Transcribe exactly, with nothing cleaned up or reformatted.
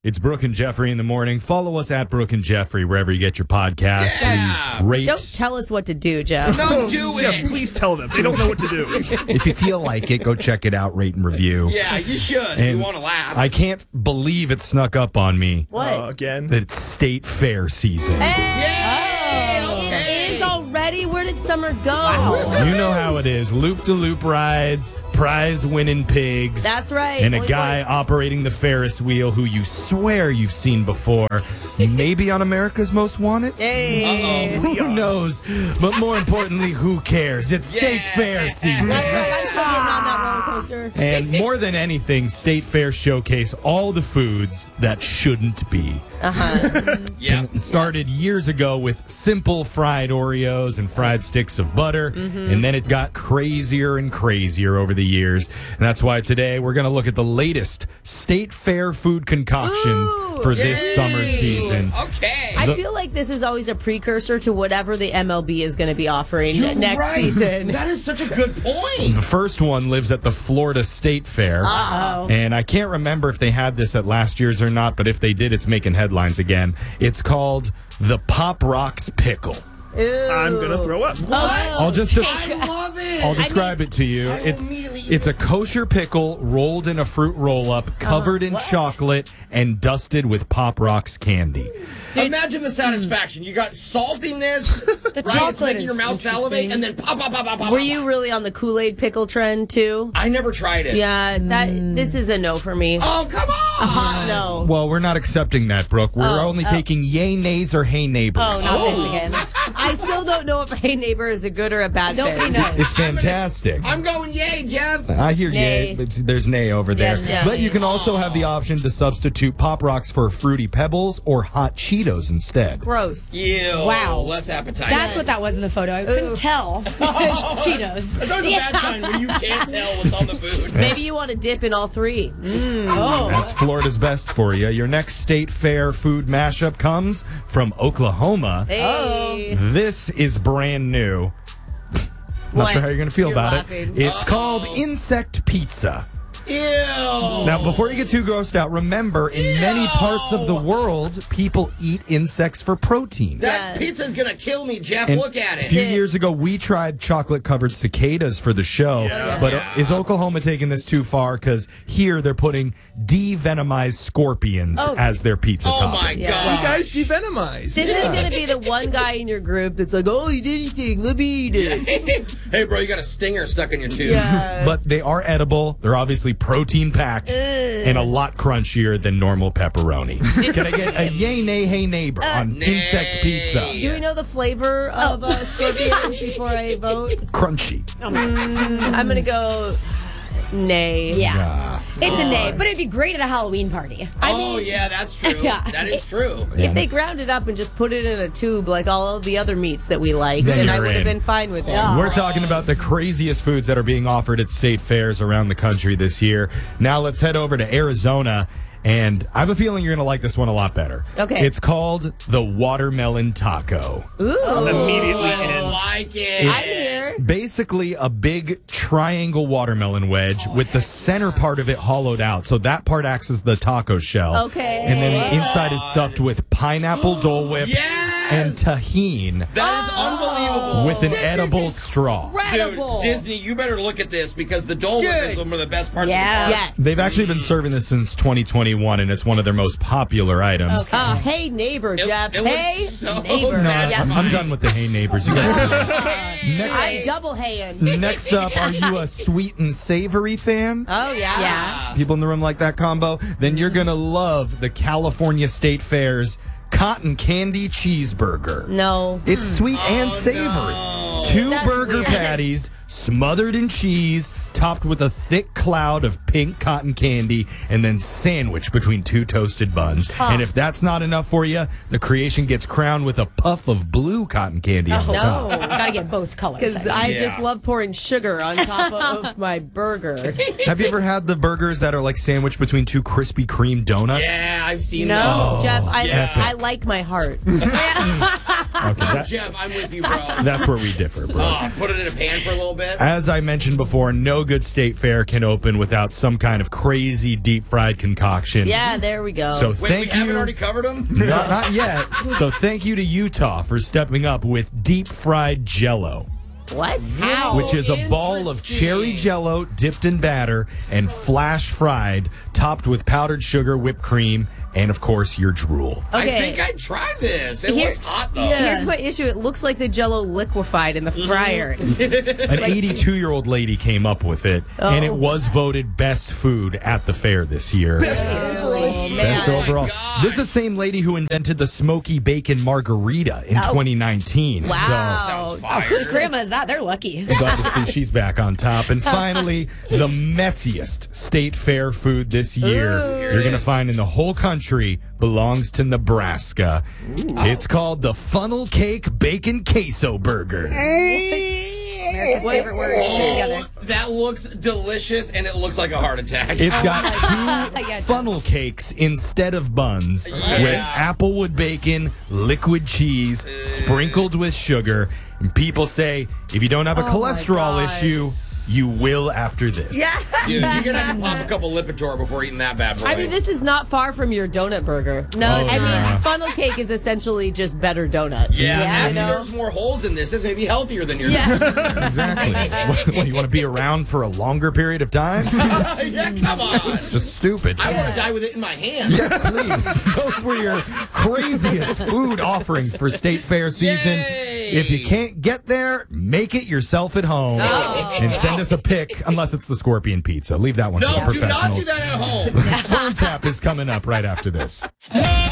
It's Brooke and Jeffrey in the morning. Follow us at Brooke and Jeffrey wherever you get your podcast. Yeah. Please rate. Don't tell us what to do, Jeff. No, do Jeff, it. please tell them. They don't know what to do. If you feel like it, go check it out, rate and review. Yeah, you should if And you want to laugh. I can't believe it snuck up on me What? Uh, again. that it's state fair season. Hey! Yay! Oh, Okay. it is already. Where did summer go? You know how it is. Loop-de-loop rides, prize-winning pigs. That's right. And a Boing, guy boing. operating the Ferris wheel who you swear you've seen before. Maybe on America's Most Wanted? Hey. Who knows? But more importantly, who cares? It's State Yeah. Fair season. That's right. I'm still getting on that roller coaster. And more than anything, State Fair showcase all the foods that shouldn't be. Yeah. It started years ago with simple fried Oreos and fried sticks of butter, and then it got crazier and crazier over the years. And that's why today we're going to look at the latest State Fair food concoctions Ooh, for this Yay. summer season. Okay. I The- feel like this is always a precursor to whatever the M L B is going to be offering You're next right. season. That is such a good point. The first one lives at the Florida State Fair. Uh-oh. And I can't remember if they had this at last year's or not, but if they did, it's making headlines again. It's called the Pop Rocks Pickle. Ooh. I'm going to throw up. I'll just I love it. I'll describe it to you. I will It's immediately eat it's it. a kosher pickle rolled in a fruit roll-up, covered in chocolate, and dusted with Pop Rocks candy. Imagine the satisfaction. You got saltiness, right? It's chocolate making your is mouth salivate, and then pop, pop, pop, pop, pop. Were pop. you really on the Kool-Aid pickle trend too? I never tried it. Yeah, that this is a no for me. Oh, come on. A hot no. Well, we're not accepting that, Brooke. We're Oh, only oh. taking yay, nays, or hey neighbors. Oh, not this again. I still don't know if Hey Neighbor is a good or a bad Nobody thing. knows. It's fantastic. I'm going yay, Jeff. I hear Nay. yay, but there's nay over there. Yeah, yeah. But you can also have the option to substitute Pop Rocks for Fruity Pebbles or Hot Cheetos instead. Gross. Ew. Wow. Less appetite. That's what that was in the photo. I couldn't tell. It's Cheetos. That's always a bad sign when you can't tell what's on the food. Maybe you want to dip in all three. Mm. Oh. That's Florida's best for you. Your next State Fair food mashup comes from Oklahoma. Hey. This is brand new. Not What? sure how you're going to feel You're about laughing. it. It's called Insect Pizza. Ew. Now, before you get too grossed out, remember, in many parts of the world, people eat insects for protein. That Yeah. pizza's gonna kill me, Jeff. And Look at A few it. years ago, we tried chocolate-covered cicadas for the show, Yeah. but Yeah. is Oklahoma taking this too far? Because here they're putting de-venomized scorpions Oh. as their pizza Oh topping. my Yeah. god. You guys devenomized. This is going to be the one guy in your group that's like, oh, eat anything. Let me eat it. Hey, bro, you got a stinger stuck in your tooth. Yeah. But they are edible. They're obviously protein-packed and a lot crunchier than normal pepperoni. Can I get a yay, nay, hey, neighbor on nay. insect pizza? Do we know the flavor of uh, scorpion before I vote? Crunchy. I'm going to go nay. Yeah. Ah. It's a nay, but it'd be great at a Halloween party. I Oh, mean, yeah, that's true. Yeah. That is true. If they ground it up and just put it in a tube like all of the other meats that we like, Then then, I you're would have in. been fine with it. Yeah. We're talking about the craziest foods that are being offered at state fairs around the country this year. Now let's head over to Arizona, and I have a feeling you're going to like this one a lot better. Okay. It's called the watermelon taco. Ooh. Immediately I in. like it. I'm here. Basically, a big triangle watermelon wedge with the center part of it hollowed out. So that part acts as the taco shell. Okay. And then the inside is stuffed with pineapple Dole Whip Yes! and tahine That is unbelievable. with an This is edible straw. incredible. Dude, Disney, you better look at this because the Dole Whip Dude. is one of the best parts Yeah. of the park. Yes. They've actually been serving this since twenty twenty-one, and it's one of their most popular items. Okay. Oh, hey, neighbor, It- Jeff. it looks hey, so neighbor. No, sad. I'm, I'm done with the hey neighbors. You guys next, I double hand. next up, are you a sweet and savory fan? Oh, yeah. Yeah. People in the room like that combo? Then you're going to love the California State Fair's cotton candy cheeseburger. No. It's sweet and Oh, savory. no. Two That's burger weird. patties smothered in cheese, topped with a thick cloud of pink cotton candy, and then sandwiched between two toasted buns. And if that's not enough for you, the creation gets crowned with a puff of blue cotton candy on the No. top. Gotta get both colors. Because I I Yeah. just love pouring sugar on top of, of my burger. Have you ever had the burgers that are like sandwiched between two Krispy Kreme donuts? Yeah, I've seen No. those. Jeff, I, yeah. I like my heart. Okay, that- Jeff, I'm with you, bro. that's where we differ, bro. Oh, put it in a pan for a little bit. As I mentioned before, no good state fair can open without some kind of crazy deep fried concoction. Yeah, there we go. So Wait, thank we haven't you. already covered them? Not, not yet. So thank you to Utah for stepping up with deep fried Jell-O, what? How? which is a ball of interesting. cherry Jell-O dipped in batter and flash fried, topped with powdered sugar, whipped cream, and of course your drool. Okay. I think I'd try this. It Here- looks hot, though. Yeah. Here's my issue. It looks like the Jell-O liquefied in the fryer. An eighty-two-year-old lady came up with it, and it was voted best food at the fair this year. Best Best Oh my overall. God. This is the same lady who invented the smoky bacon margarita in twenty nineteen. Wow. Sounds fire. Whose grandma is that? They're lucky. So glad to see she's back on top. And finally, the messiest state fair food this year you're going to find in the whole country belongs to Nebraska. It's called the Funnel Cake Bacon Queso Burger. America's Wait, favorite words put together. Oh, that looks delicious, and it looks like a heart attack. It's got two Yeah. funnel cakes instead of buns with applewood bacon, liquid cheese, sprinkled with sugar. And people say if you don't have a cholesterol God. issue, you will after this. Yeah. Dude, you're going to have to pop a couple Lipitor before eating that bad boy. I mean, this is not far from your donut burger. No, Oh, it's I yeah. mean, funnel cake is essentially just better donut. yeah, Yeah, after you know? there's more holes in this, this may be healthier than yours. Yeah. Exactly. what, what, you want to be around for a longer period of time? yeah, come on. It's just stupid. I want to die with it in my hand. Yeah, please. Those were your craziest food offerings for State Fair season. Yay. If you can't get there, make it yourself at home and send us a pic, unless it's the Scorpion Pizza. Leave that one to No, the do not do professionals. that at home. Phone tap is coming up right after this.